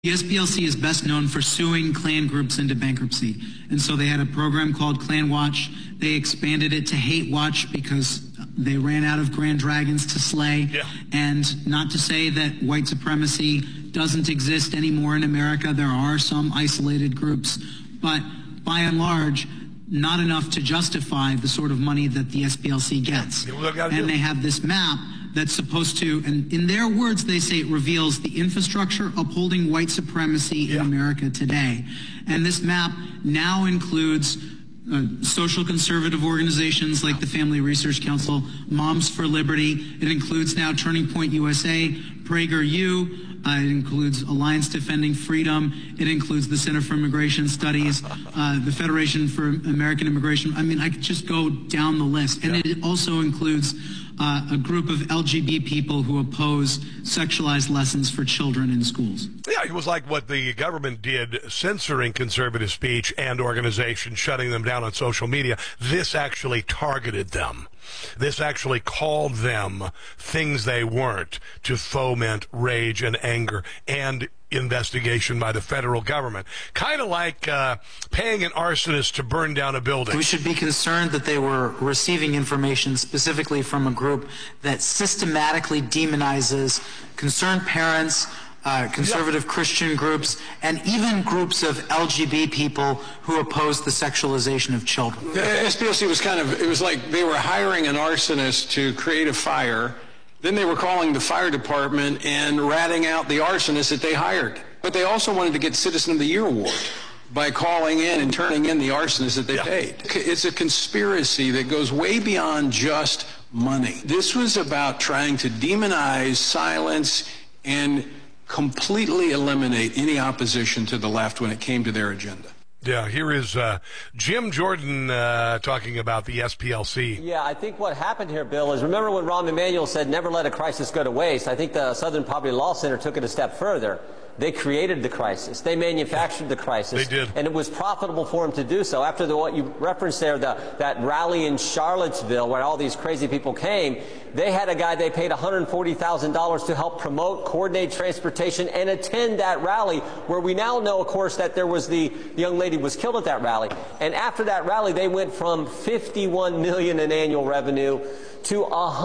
The SPLC is best known for suing Klan groups into bankruptcy. And so they had a program called Klan Watch. They expanded it to Hate Watch because they ran out of Grand Dragons to slay. Yeah. And not to say that white supremacy doesn't exist anymore in America. There are some isolated groups, but by and large, not enough to justify the sort of money that the SPLC gets. And they have this map that's supposed to, and in their words, they say it reveals the infrastructure upholding white supremacy in America today. And this map now includes social conservative organizations like the Family Research Council, Moms for Liberty. It includes now Turning Point USA, PragerU. It includes Alliance Defending Freedom. It includes the Center for Immigration Studies, the Federation for American Immigration. I mean, I could just go down the list. And it also includes a group of LGBT people who oppose sexualized lessons for children in schools. Yeah, it was like what the government did, censoring conservative speech and organizations, shutting them down on social media. This actually targeted them. This actually called them things they weren't to foment rage and anger and investigation by the federal government. Kind of like paying an arsonist to burn down a building. We should be concerned that they were receiving information specifically from a group that systematically demonizes concerned parents, conservative Christian groups, and even groups of LGBT people who oppose the sexualization of children. The SPLC was it was like they were hiring an arsonist to create a fire. Then they were calling the fire department and ratting out the arsonist that they hired. But they also wanted to get Citizen of the Year award by calling in and turning in the arsonist that they paid. It's a conspiracy that goes way beyond just money. This was about trying to demonize, silence, and completely eliminate any opposition to the left when it came to their agenda. Yeah, here is Jim Jordan talking about the SPLC. Yeah, I think what happened here, Bill, is remember when Rahm Emanuel said never let a crisis go to waste? I think the Southern Poverty Law Center took it a step further. They created the crisis. They manufactured the crisis. They did. And it was profitable for them to do so. After what you referenced there, that rally in Charlottesville where all these crazy people came, they had a guy they paid $140,000 to help promote, coordinate transportation, and attend that rally, where we now know, of course, that there was the young lady was killed at that rally. And after that rally, they went from $51 million in annual revenue to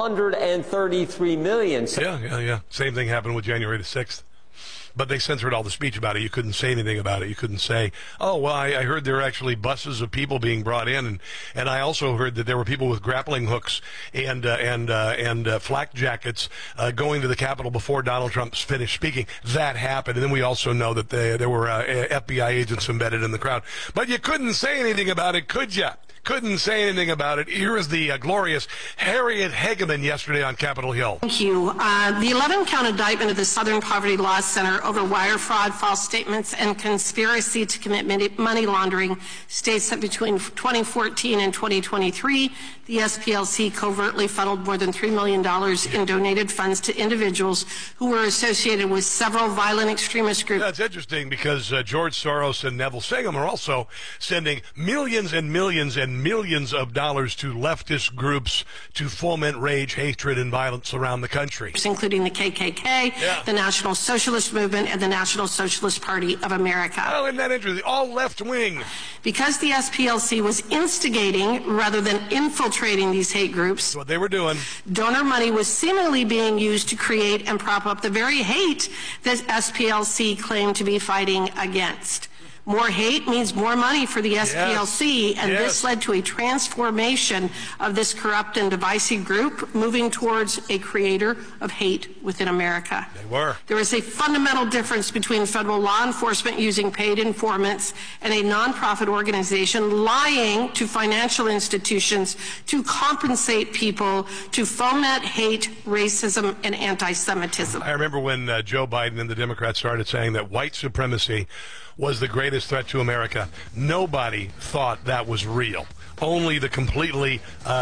$133 million. So yeah. Same thing happened with January the 6th. But they censored all the speech about it. You couldn't say anything about it. You couldn't say, oh, well, I heard there were actually buses of people being brought in, and I also heard that there were people with grappling hooks and flak jackets going to the Capitol before Donald Trump finished speaking. That happened. And then we also know that there were FBI agents embedded in the crowd. But you couldn't say anything about it, could you? Couldn't say anything about it. Here is the glorious Harriet Hageman yesterday on Capitol Hill. Thank you. The 11-count indictment of the Southern Poverty Law Center over wire fraud, false statements, and conspiracy to commit money laundering states that between 2014 and 2023, the SPLC covertly funneled more than $3 million in donated funds to individuals who were associated with several violent extremist groups. That's interesting because George Soros and Neville Singham are also sending millions and millions and millions of dollars to leftist groups to foment rage, hatred, and violence around the country. Including the KKK, the National Socialist Movement, and the National Socialist Party of America. Oh, isn't that interesting? All left-wing. Because the SPLC was instigating rather than infiltrating these hate groups, that's what they were doing. Donor money was seemingly being used to create and prop up the very hate that SPLC claimed to be fighting against. More hate means more money for the SPLC, and this led to a transformation of this corrupt and divisive group, moving towards a creator of hate within America. They were. There is a fundamental difference between federal law enforcement using paid informants and a nonprofit organization lying to financial institutions to compensate people to foment hate, racism, and anti-Semitism. I remember when Joe Biden and the Democrats started saying that white supremacy was the greatest threat to America. Nobody thought that was real. Only the completely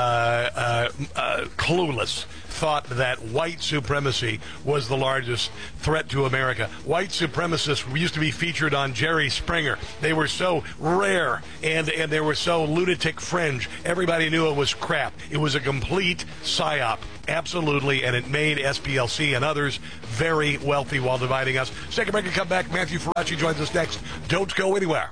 clueless thought that white supremacy was the largest threat to America. White supremacists used to be featured on Jerry Springer. They were so rare and they were so lunatic fringe. Everybody knew it was crap. It was a complete psyop. Absolutely, and it made SPLC and others very wealthy while dividing us. Let's take a break and come back. Matthew Faraci joins us next. Don't go anywhere.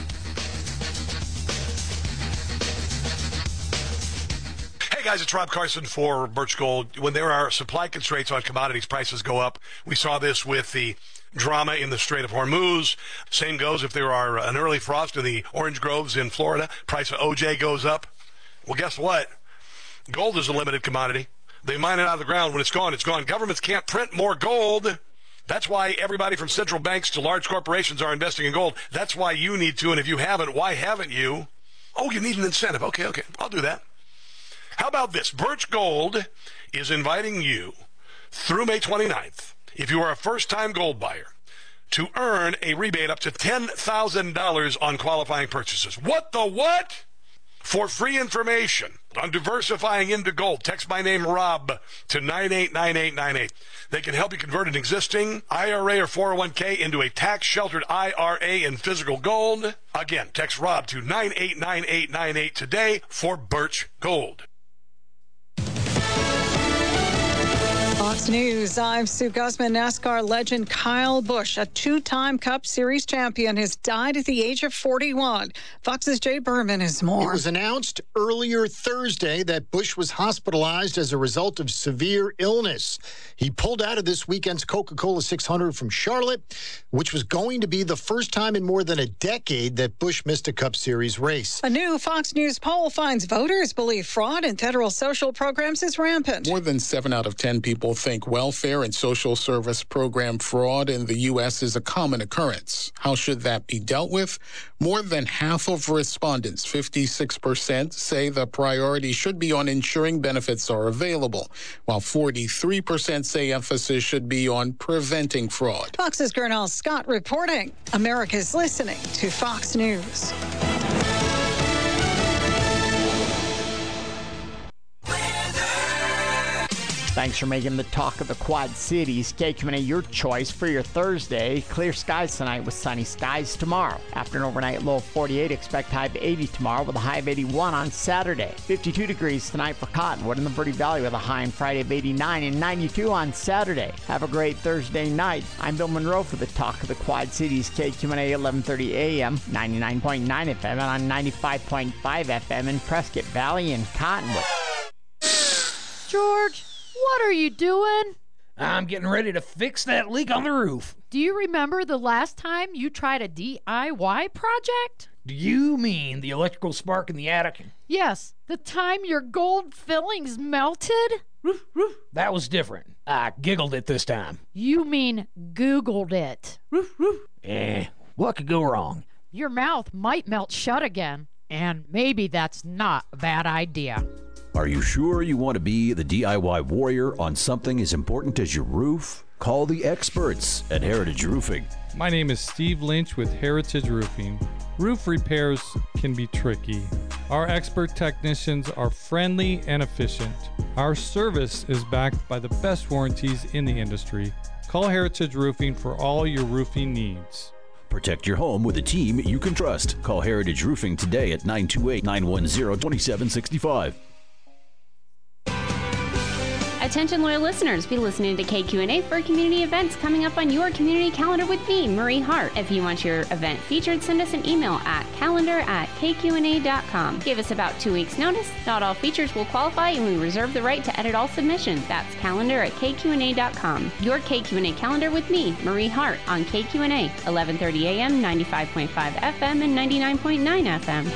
Hey guys, it's Rob Carson for Birch Gold. When there are supply constraints on commodities, prices go up. We saw this with the drama in the Strait of Hormuz. Same goes if there are an early frost in the orange groves in Florida. Price of OJ goes up. Well, guess what? Gold is a limited commodity. They mine it out of the ground. When it's gone, it's gone. Governments can't print more gold. That's why everybody from central banks to large corporations are investing in gold. That's why you need to, and if you haven't, why haven't you? Oh, you need an incentive. Okay, I'll do that. How about this? Birch Gold is inviting you through May 29th, if you are a first-time gold buyer, to earn a rebate up to $10,000 on qualifying purchases. What the what? For free information on diversifying into gold, text my name, Rob, to 989898. They can help you convert an existing IRA or 401k into a tax-sheltered IRA in physical gold. Again, text Rob to 989898 today for Birch Gold. Fox News, I'm Sue Guzman. NASCAR legend Kyle Busch, a two-time Cup Series champion, has died at the age of 41. Fox's Jay Berman has more. It was announced earlier Thursday that Busch was hospitalized as a result of severe illness. He pulled out of this weekend's Coca-Cola 600 from Charlotte, which was going to be the first time in more than a decade that Busch missed a Cup Series race. A new Fox News poll finds voters believe fraud in federal social programs is rampant. More than 7 out of 10 people think welfare and social service program fraud in the U.S. is a common occurrence. How should that be dealt with? More than half of respondents, 56%, say the priority should be on ensuring benefits are available, while 43% say emphasis should be on preventing fraud. Fox's Gernal Scott reporting. America's listening to Fox News. Thanks for making the talk of the Quad Cities. KQNA, your choice for your Thursday. Clear skies tonight with sunny skies tomorrow. After an overnight low of 48, expect high of 80 tomorrow with a high of 81 on Saturday. 52 degrees tonight for Cottonwood in the Verde Valley with a high on Friday of 89 and 92 on Saturday. Have a great Thursday night. I'm Bill Monroe for the talk of the Quad Cities. KQNA 1130 AM, 99.9 FM and on 95.5 FM in Prescott Valley and Cottonwood. George, what are you doing? I'm getting ready to fix that leak on the roof. Do you remember the last time you tried a DIY project? Do you mean the electrical spark in the attic? Yes, the time your gold fillings melted? Roof, roof. That was different. I giggled it this time. You mean Googled it. Roof, roof. What could go wrong? Your mouth might melt shut again, and maybe that's not a bad idea. Are you sure you want to be the DIY warrior on something as important as your roof? Call the experts at Heritage Roofing. My name is Steve Lynch with Heritage Roofing. Roof repairs can be tricky. Our expert technicians are friendly and efficient. Our service is backed by the best warranties in the industry. Call Heritage Roofing for all your roofing needs. Protect your home with a team you can trust. Call Heritage Roofing today at 928-910-2765. Attention loyal listeners, be listening to KQNA for community events coming up on your community calendar with me, Marie Hart. If you want your event featured, send us an email at calendar@kqna.com. Give us about 2 weeks notice. Not all features will qualify and we reserve the right to edit all submissions. That's calendar@kqna.com. Your KQNA calendar with me, Marie Hart, on KQNA, 1130 AM, 95.5 FM, and 99.9 FM.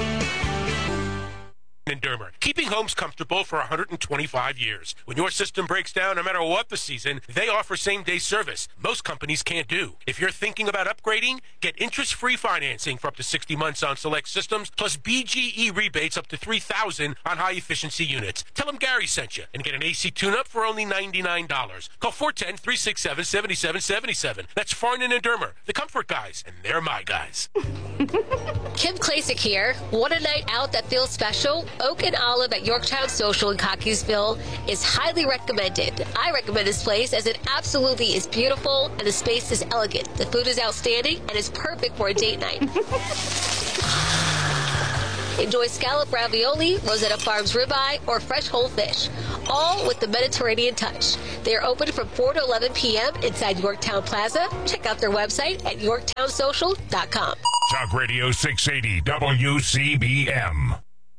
In Dermer, keeping homes comfortable for 125 years. When your system breaks down, no matter what the season, they offer same-day service most companies can't do. If you're thinking about upgrading, get interest-free financing for up to 60 months on select systems, plus BGE rebates up to $3,000 on high-efficiency units. Tell them Gary sent you and get an AC tune-up for only $99. Call 410-367-7777. That's Farnan and Dermer, the comfort guys, and they're my guys. Kim Klasick here. Want a night out that feels special? Oak and Olive at Yorktown Social in Cockeysville is highly recommended. I recommend this place as it absolutely is beautiful and the space is elegant. The food is outstanding and is perfect for a date night. Enjoy scallop ravioli, Rosetta Farms ribeye, or fresh whole fish, all with the Mediterranean touch. They are open from 4 to 11 p.m. inside Yorktown Plaza. Check out their website at yorktownsocial.com. Talk Radio 680 WCBM.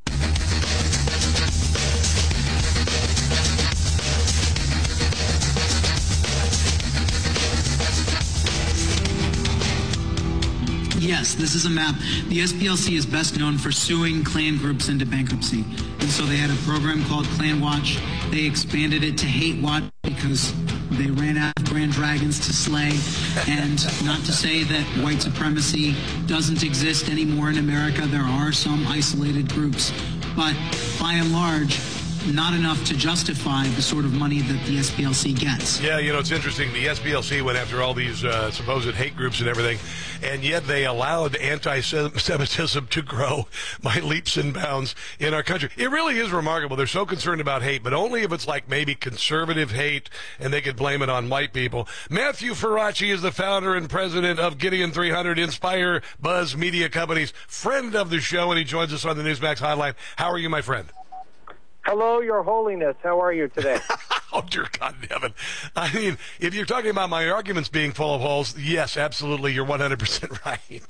Yes, this is a map. The SPLC is best known for suing Klan groups into bankruptcy. And so they had a program called Klan Watch. They expanded it to Hate Watch because they ran out of Grand Dragons to slay. And not to say that white supremacy doesn't exist anymore in America. There are some isolated groups. But by and large, not enough to justify the sort of money that the SPLC gets. Yeah, it's interesting. The SPLC went after all these supposed hate groups and everything, and yet they allowed anti-Semitism to grow by leaps and bounds in our country. It really is remarkable. They're so concerned about hate, but only if it's like maybe conservative hate, and they could blame it on white people. Matthew Faraci is the founder and president of Gideon 300, Inspire Buzz Media Company's friend of the show, and he joins us on the Newsmax Hotline. How are you, my friend? Hello, Your Holiness. How are you today? Oh, dear God in heaven. I mean, if you're talking about my arguments being full of holes, yes, absolutely, you're 100%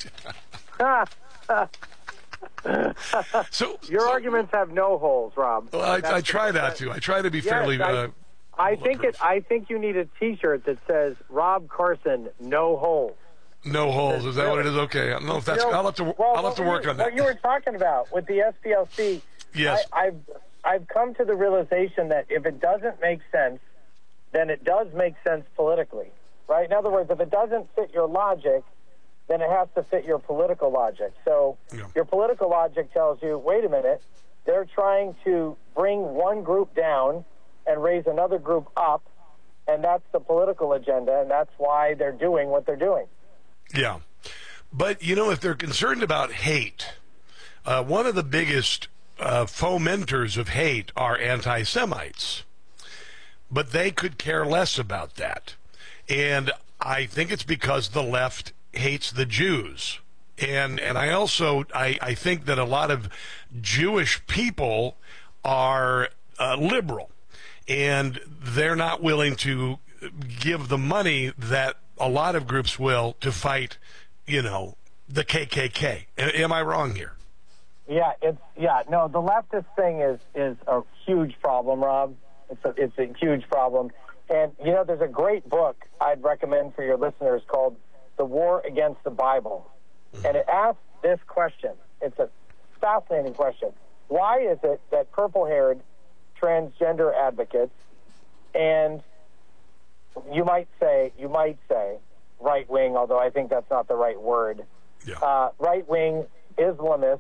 right. So your arguments have no holes, Rob. Well, I try not to. I try to be fairly... I think you need a T-shirt that says, Rob Carson, no holes. No holes. Is that what it is? Okay. I don't know if that's... I'll have to work on that. What you were talking about with the SPLC, yes. I've come to the realization that if it doesn't make sense, then it does make sense politically, right? In other words, if it doesn't fit your logic, then it has to fit your political logic. So your political logic tells you, wait a minute, they're trying to bring one group down and raise another group up, and that's the political agenda, and that's why they're doing what they're doing. Yeah. But, if they're concerned about hate, one of the biggest fomenters of hate are anti-Semites, but they could care less about that. And I think it's because the left hates the Jews. And I also think that a lot of Jewish people are liberal, and they're not willing to give the money that a lot of groups will to fight, the KKK. Am I wrong here? Yeah, the leftist thing is a huge problem, Rob. It's a huge problem. And, there's a great book I'd recommend for your listeners called The War Against the Bible. And it asks this question. It's a fascinating question. Why is it that purple-haired transgender advocates and you might say right-wing, although I think that's not the right word, right-wing Islamists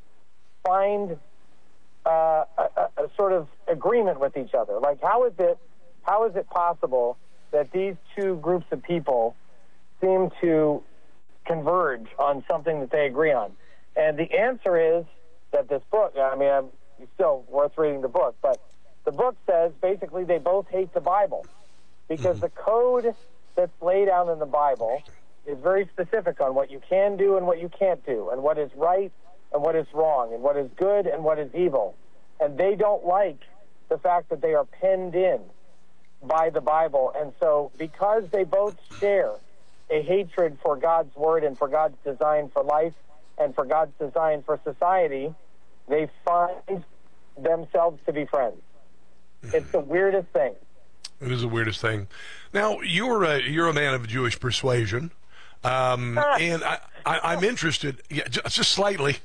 find a sort of agreement with each other? Like, how is it possible that these two groups of people seem to converge on something that they agree on? And the answer is that this book, it's still worth reading the book, but the book says basically they both hate the Bible because the code that's laid out in the Bible is very specific on what you can do and what you can't do, and what is right and what is wrong, and what is good and what is evil. And they don't like the fact that they are penned in by the Bible. And so because they both share a hatred for God's word and for God's design for life and for God's design for society, they find themselves to be friends. It's the weirdest thing. It is the weirdest thing. Now, you're a man of Jewish persuasion, and I'm interested, just slightly,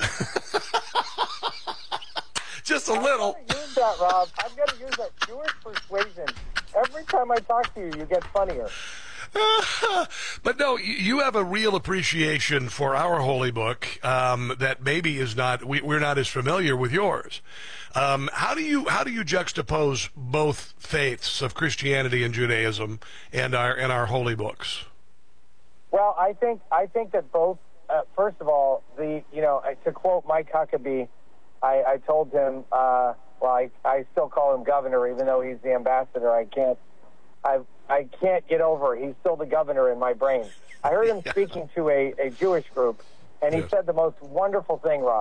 just a little. I'm going to use that, Rob. I'm going to use that Jewish persuasion. Every time I talk to you, you get funnier. But no, you have a real appreciation for our holy book that maybe is not we're not as familiar with yours. How do you juxtapose both faiths of Christianity and Judaism and our holy books? Well, I think that both. First of all, to quote Mike Huckabee, I told him. I still call him governor, even though he's the ambassador. I can't get over it. He's still the governor in my brain. I heard him speaking to a Jewish group, and he said the most wonderful thing, Rob.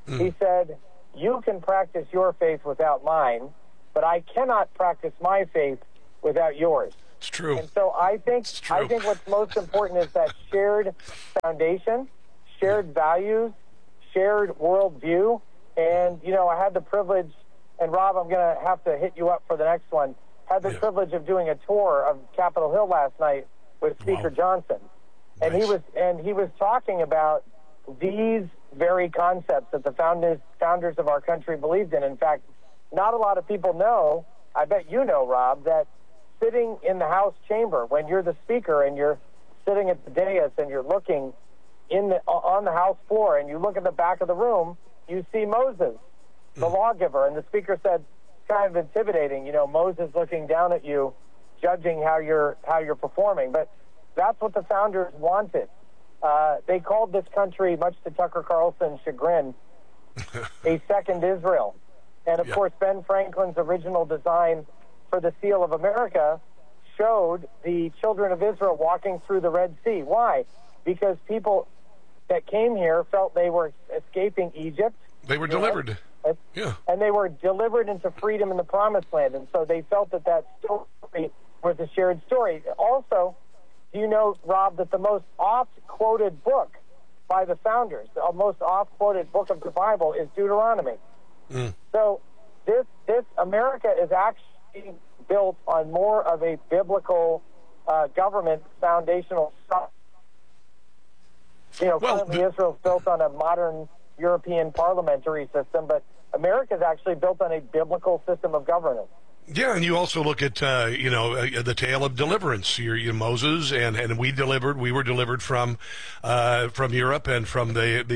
He said, you can practice your faith without mine, but I cannot practice my faith without yours. It's true. And so I think what's most important is that shared foundation, shared values, shared worldview. And, I had the privilege, and Rob, I'm going to have to hit you up for the next one, had the privilege of doing a tour of Capitol Hill last night with Speaker Johnson. And he was talking about these very concepts that the founders of our country believed in. In fact, not a lot of people know, I bet you know, Rob, that sitting in the House chamber, when you're the Speaker and you're sitting at the dais and you're looking on the House floor and you look at the back of the room, you see Moses, the lawgiver. And the Speaker said, it's kind of intimidating, Moses looking down at you, judging how you're performing. But that's what the founders wanted. They called this country, much to Tucker Carlson's chagrin, a second Israel. And, of course, Ben Franklin's original design for the seal of America showed the children of Israel walking through the Red Sea. Why? Because people that came here felt they were escaping Egypt. They were delivered. And they were delivered into freedom in the Promised Land. And so they felt that story was a shared story. Also, do you know, Rob, that the most oft-quoted book by the founders, the most oft-quoted book of the Bible is Deuteronomy? So this America is actually built on more of a biblical government foundational stuff. Currently Israel's built on a modern European parliamentary system, but America is actually built on a biblical system of governance. Yeah, and you also look at the tale of deliverance. You're Moses, and we were delivered from Europe and from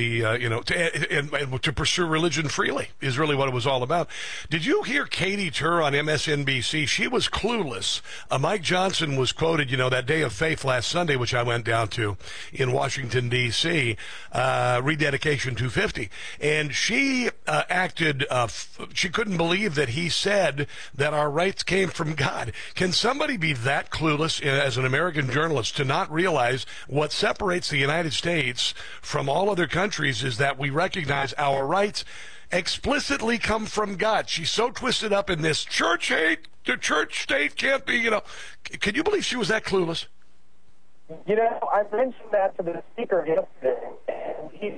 to pursue religion freely is really what it was all about. Did you hear Katie Tur on MSNBC? She was clueless. Mike Johnson was quoted, that Day of Faith last Sunday, which I went down to in Washington D.C. Rededication 250, and she acted. She couldn't believe that he said that our rights came from God. Can somebody be that clueless as an American journalist to not realize what separates the United States from all other countries is that we recognize our rights explicitly come from God? She's so twisted up in this church hate. The church state can't be, Can you believe she was that clueless? I mentioned that to the Speaker yesterday, and he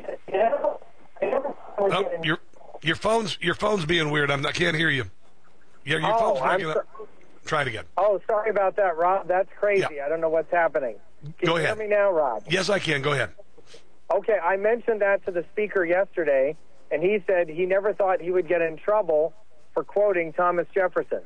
said, your phone's being weird. I can't hear you. Your phone's breaking up. Try it again. Oh, sorry about that, Rob. That's crazy. Yeah. I don't know what's happening. Can Go you ahead. hear me now, Rob? Yes, I can. Go ahead. Okay, I mentioned that to the Speaker yesterday, and he said he never thought he would get in trouble for quoting Thomas Jefferson.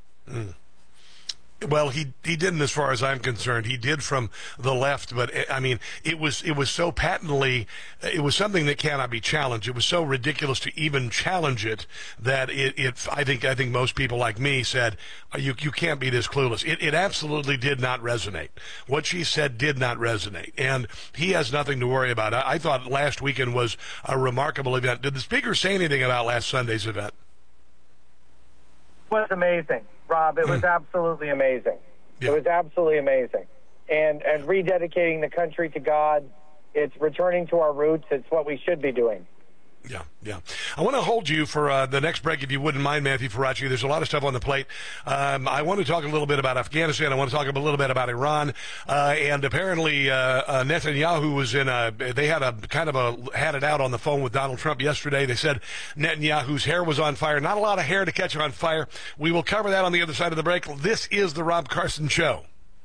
Well, he didn't, as far as I'm concerned. He did from the left, but I mean, it was so patently, it was something that cannot be challenged. It was so ridiculous to even challenge it that I think most people like me said, you can't be this clueless. It absolutely did not resonate. What she said did not resonate, and he has nothing to worry about. I thought last weekend was a remarkable event. Did the Speaker say anything about last Sunday's event? It was amazing, Rob. It was absolutely amazing. Yeah. It was absolutely amazing. And rededicating the country to God, it's returning to our roots. It's what we should be doing. Yeah. I want to hold you for the next break, if you wouldn't mind, Matthew Faraci. There's a lot of stuff on the plate. I want to talk a little bit about Afghanistan. I want to talk a little bit about Iran. And apparently Netanyahu was had it out on the phone with Donald Trump yesterday. They said Netanyahu's hair was on fire. Not a lot of hair to catch on fire. We will cover that on the other side of the break. This is the Rob Carson Show.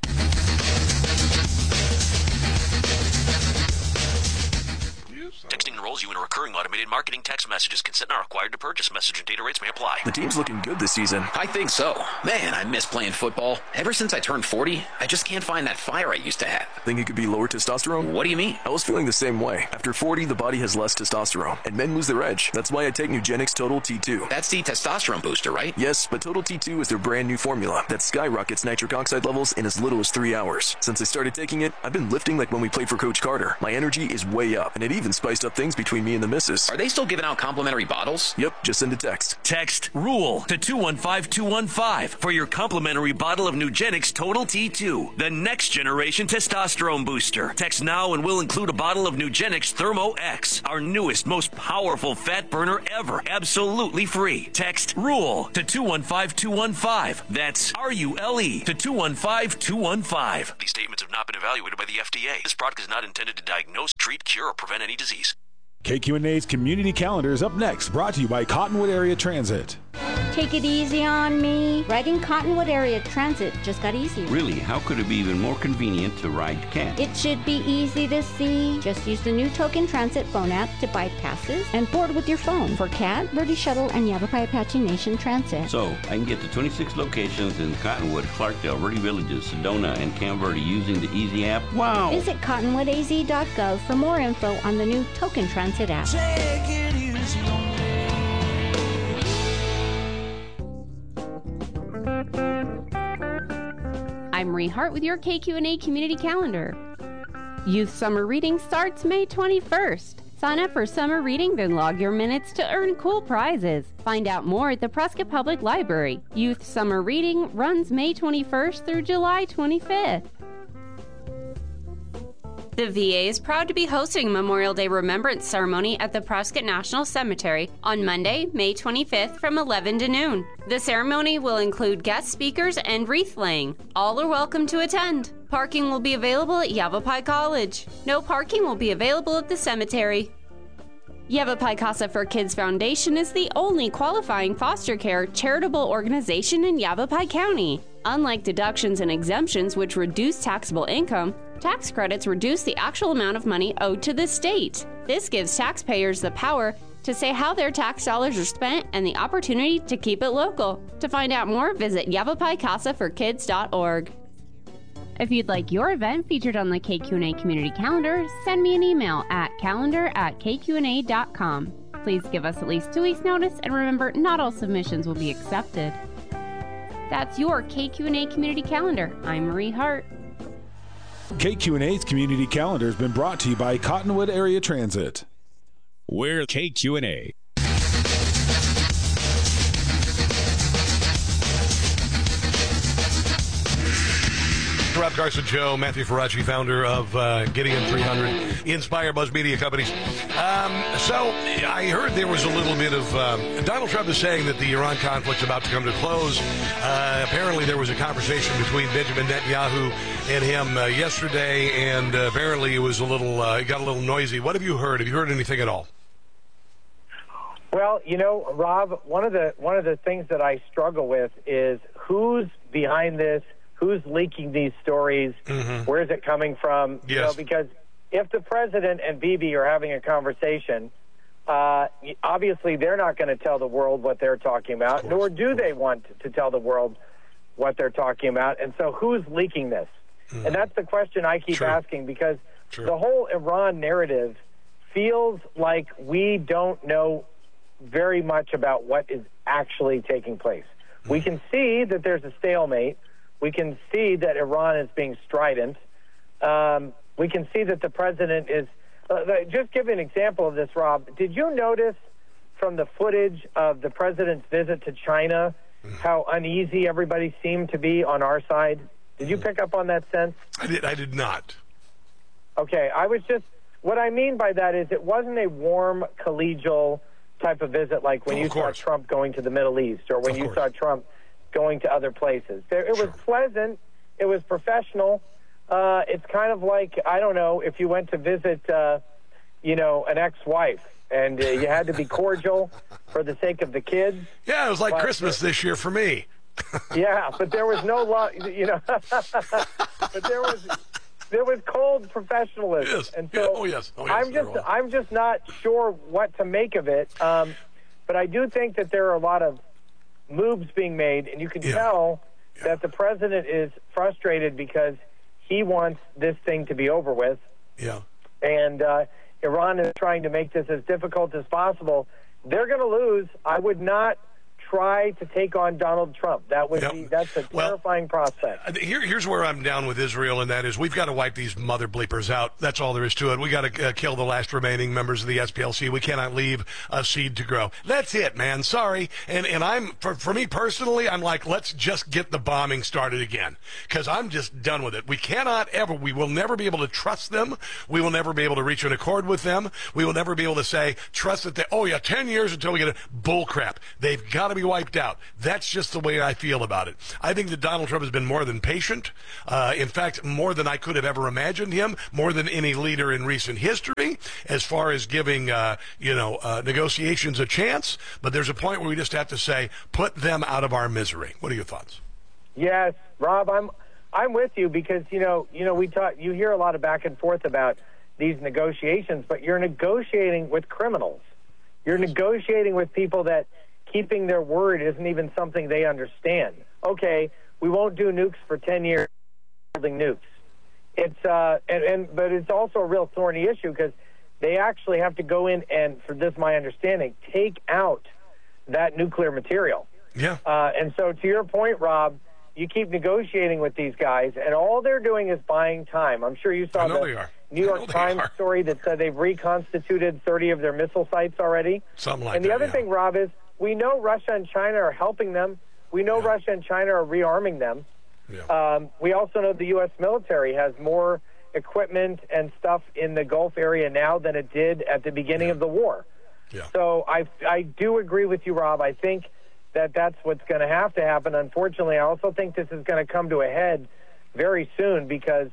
Texting enrolls you in a recurring automated marketing text messages. Consent not required to purchase. Message and data rates may apply. The team's looking good this season. I think so. Man, I miss playing football. Ever since I turned 40, I just can't find that fire I used to have. Think it could be lower testosterone? What do you mean? I was feeling the same way. After 40, the body has less testosterone, and men lose their edge. That's why I take Nugenix Total T2. That's the testosterone booster, right? Yes, but Total T2 is their brand new formula that skyrockets nitric oxide levels in as little as 3 hours. Since I started taking it, I've been lifting like when we played for Coach Carter. My energy is way up, and it even spiced up things between me and the missus. Are they still giving out complimentary bottles? Yep, just send a text. Text RULE to 215-215 for your complimentary bottle of Nugenix Total T2, the next generation testosterone booster. Text now and we'll include a bottle of Nugenix Thermo X, our newest, most powerful fat burner ever, absolutely free. Text RULE to 215-215. That's RULE to 215-215. These statements have not been evaluated by the FDA. This product is not intended to diagnose, treat, cure, or prevent any disease. KQNA's Community Calendar is up next, brought to you by Cottonwood Area Transit. Take it easy on me. Riding Cottonwood Area Transit just got easier. Really? How could it be even more convenient to ride CAT? It should be easy to see. Just use the new Token Transit phone app to buy passes and board with your phone for CAT, Verde Shuttle, and Yavapai Apache Nation Transit. So, I can get to 26 locations in Cottonwood, Clarkdale, Verde Villages, Sedona, and Camp Verde using the Easy app? Wow! Visit cottonwoodaz.gov for more info on the new Token Transit app. Take it easy on me. I'm Marie Hart with your KQNA Community Calendar. Youth Summer Reading starts May 21st. Sign up for summer reading, then log your minutes to earn cool prizes. Find out more at the Prescott Public Library. Youth Summer Reading runs May 21st through July 25th. The VA is proud to be hosting Memorial Day Remembrance Ceremony at the Prescott National Cemetery on Monday, May 25th from 11 to noon. The ceremony will include guest speakers and wreath laying. All are welcome to attend. Parking will be available at Yavapai College. No parking will be available at the cemetery. Yavapai Casa for Kids Foundation is the only qualifying foster care charitable organization in Yavapai County. Unlike deductions and exemptions which reduce taxable income, tax credits reduce the actual amount of money owed to the state. This gives taxpayers the power to say how their tax dollars are spent and the opportunity to keep it local. To find out more, visit YavapaiCasaForKids.org. If you'd like your event featured on the KQNA Community Calendar, send me an email at calendar@kqna.com. Please give us at least 2 weeks' notice, and remember, not all submissions will be accepted. That's your KQNA Community Calendar. I'm Marie Hart. KQNA's Community Calendar has been brought to you by Cottonwood Area Transit. We're KQNA. Rob Carson Show, Matthew Faraci, founder of Gideon 300, Inspire Buzz Media Companies. So I heard there was a little bit of Donald Trump is saying that the Iran conflict's about to come to close. Apparently there was a conversation between Benjamin Netanyahu and him yesterday, and apparently it was a little it got a little noisy. What have you heard? Have you heard anything at all? Well, you know, Rob, one of the things that I struggle with is who's behind this. Who's leaking these stories? Mm-hmm. Where is it coming from? Yes. You know, because if the president and Bibi are having a conversation, obviously they're not going to tell the world what they're talking about, nor do they want to tell the world what they're talking about. And so who's leaking this? Mm-hmm. And that's the question I keep asking, because the whole Iran narrative feels like we don't know very much about what is actually taking place. Mm-hmm. We can see that there's a stalemate. We can see that Iran is being strident. We can see that the president is... just give an example of this, Rob. Did you notice from the footage of the president's visit to China how uneasy everybody seemed to be on our side? Did you pick up on that sense? I did not. Okay, I was just... What I mean by that is it wasn't a warm, collegial type of visit like when you saw Trump going to the Middle East or when you saw Trump going to other places. It was pleasant. It was professional. It's kind of like, I don't know, if you went to visit, you know, an ex-wife and you had to be cordial for the sake of the kids. Yeah, it was like Christmas this year for me. Yeah, but there was no love, you know. But there was cold professionalism. Yes. And so I'm just not sure what to make of it. But I do think that there are a lot of moves being made, and you can tell that the president is frustrated because he wants this thing to be over with. Yeah. And Iran is trying to make this as difficult as possible. They're going to lose. I would not try to take on Donald Trump. That's a terrifying prospect. Here's where I'm down with Israel, and that is we've got to wipe these mother bleepers out. That's all there is to it. We got to kill the last remaining members of the SPLC. We cannot leave a seed to grow. That's it, man. Sorry. And I'm for me personally, I'm like, let's just get the bombing started again, because I'm just done with it. We will never be able to trust them. We will never be able to reach an accord with them. We will never be able to say, trust that 10 years until we get it. Bull crap. They've got to be wiped out. That's just the way I feel about it. I think that Donald Trump has been more than patient. In fact, more than I could have ever imagined him, more than any leader in recent history, as far as giving, negotiations a chance. But there's a point where we just have to say, put them out of our misery. What are your thoughts? Yes, Rob, I'm with you, because, you hear a lot of back and forth about these negotiations, but you're negotiating with criminals. You're negotiating with people that keeping their word isn't even something they understand. Okay, we won't do nukes for 10 years, building nukes. But it's also a real thorny issue, because they actually have to go in and, for this my understanding, take out that nuclear material. Yeah. And so to your point, Rob, you keep negotiating with these guys, and all they're doing is buying time. I'm sure you saw the New York Times story that said they've reconstituted 30 of their missile sites already. Something like that. And the other thing, Rob, is we know Russia and China are helping them. We know Russia and China are rearming them. Yeah. We also know the U.S. military has more equipment and stuff in the Gulf area now than it did at the beginning of the war. Yeah. So I do agree with you, Rob. I think that's what's going to have to happen. Unfortunately, I also think this is going to come to a head very soon, because,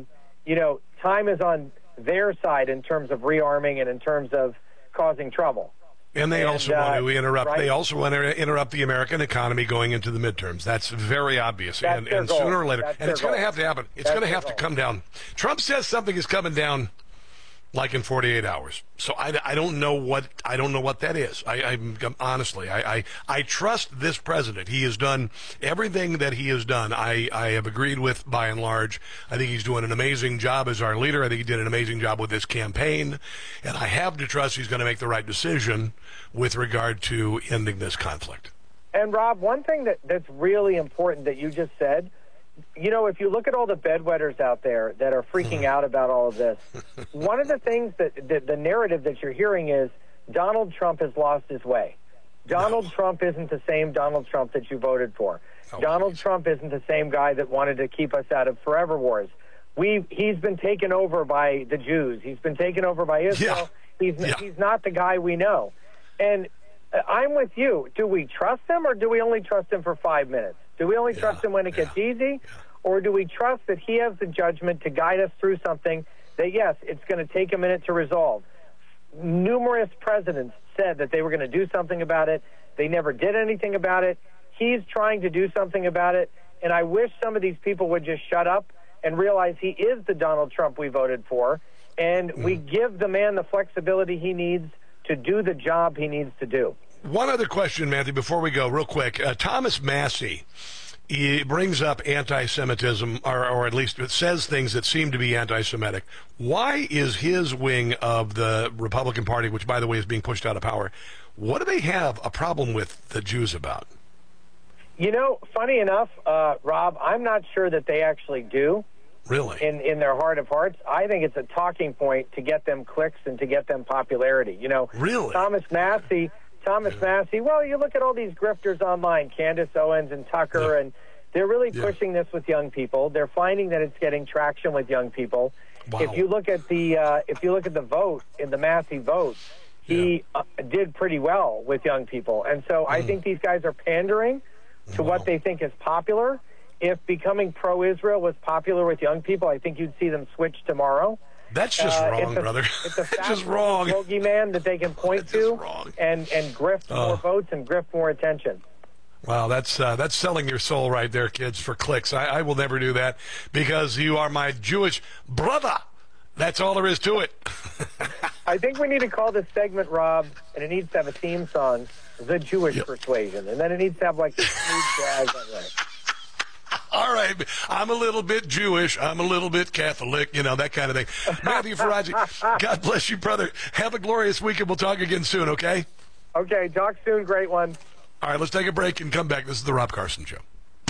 time is on their side in terms of rearming and in terms of causing trouble. And they also want to interrupt. Right? They also want to interrupt the American economy going into the midterms. That's very obvious. That's and sooner or later, and it's going to have to happen. It's going to have to come down. Trump says something is coming down, like in 48 hours. So I don't know what that is. I'm honestly, I trust this president. He has done everything that he has done. I have agreed with by and large. I think he's doing an amazing job as our leader. I think he did an amazing job with this campaign, and I have to trust he's going to make the right decision with regard to ending this conflict. And Rob, one thing that's really important that you just said, if you look at all the bedwetters out there that are freaking out about all of this, one of the things that the narrative that you're hearing is Donald Trump has lost his way. Donald Trump isn't the same Donald Trump that you voted for. Donald Trump isn't the same guy that wanted to keep us out of forever wars. He's been taken over by the Jews. He's been taken over by Israel. Yeah. He's not the guy we know. And I'm with you. Do we trust him, or do we only trust him for 5 minutes? Do we only trust him when it gets easy? Or do we trust that he has the judgment to guide us through something that, yes, it's going to take a minute to resolve? Numerous presidents said that they were going to do something about it. They never did anything about it. He's trying to do something about it. And I wish some of these people would just shut up and realize he is the Donald Trump we voted for. And we give the man the flexibility he needs to do the job he needs to do. One other question, Matthew, before we go, real quick. Thomas Massie, he brings up anti-Semitism, or at least it says things that seem to be anti-Semitic. Why is his wing of the Republican Party, which, by the way, is being pushed out of power, what do they have a problem with the Jews about? Funny enough, Rob, I'm not sure that they actually do. Really? In their heart of hearts. I think it's a talking point to get them clicks and to get them popularity. Really? Thomas Massie, well, you look at all these grifters online, Candace Owens and Tucker, and they're really pushing this with young people. They're finding that it's getting traction with young people. Wow. If you look at the vote, in the Massie vote, he did pretty well with young people. And so I think these guys are pandering to what they think is popular. If becoming pro-Israel was popular with young people, I think you'd see them switch tomorrow. That's just wrong, brother. It's a just wrong. Bogeyman that they can point to and grift more votes and grift more attention. Wow, that's selling your soul right there, kids, for clicks. I will never do that, because you are my Jewish brother. That's all there is to it. I think we need to call this segment, Rob, and it needs to have a theme song, The Jewish Persuasion, and then it needs to have like smooth jazz on it. All right, I'm a little bit Jewish, I'm a little bit Catholic, that kind of thing. Matthew Faraji, God bless you, brother. Have a glorious week, and we'll talk again soon, okay? Okay, talk soon. Great one. All right, let's take a break and come back. This is the Rob Carson Show.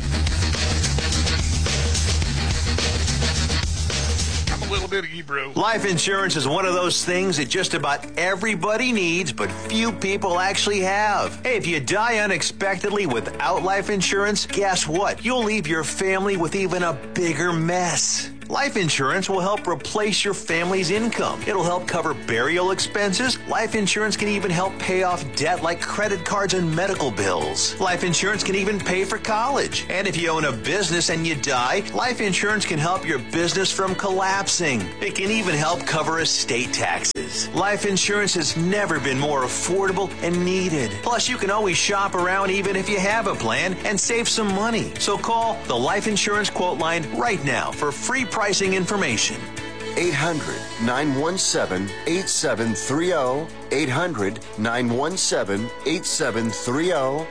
I'm a little bit of Hebrew. Life insurance is one of those things that just about everybody needs, but few people actually have. Hey, if you die unexpectedly without life insurance, guess what? You'll leave your family with even a bigger mess. Life insurance will help replace your family's income. It'll help cover burial expenses. Life insurance can even help pay off debt like credit cards and medical bills. Life insurance can even pay for college. And if you own a business and you die, life insurance can help your business from collapsing. It can even help cover estate taxes. Life insurance has never been more affordable and needed. Plus, you can always shop around even if you have a plan and save some money. So call the Life Insurance Quote Line right now for free pricing information. 800-917-8730. 800-917-8730.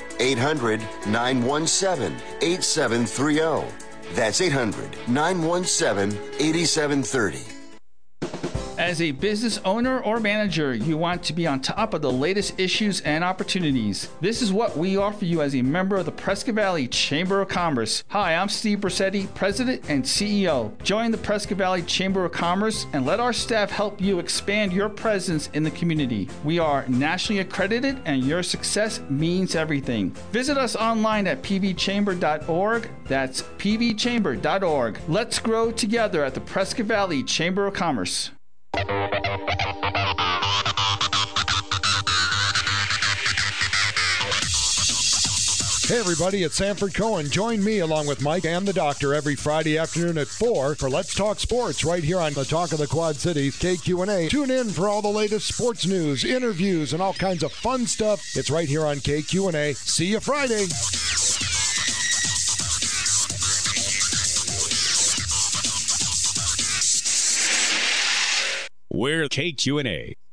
800-917-8730. That's 800-917-8730. As a business owner or manager, you want to be on top of the latest issues and opportunities. This is what we offer you as a member of the Prescott Valley Chamber of Commerce. Hi, I'm Steve Brissetti, President and CEO. Join the Prescott Valley Chamber of Commerce and let our staff help you expand your presence in the community. We are nationally accredited and your success means everything. Visit us online at pvchamber.org. That's pvchamber.org. Let's grow together at the Prescott Valley Chamber of Commerce. Hey everybody, it's Sanford Cohen. Join me along with Mike and the Doctor every Friday afternoon at 4 for Let's Talk Sports right here on the Talk of the Quad Cities, KQNA. Tune in for all the latest sports news, interviews, and all kinds of fun stuff. It's right here on KQNA. See you Friday. We're KQNA.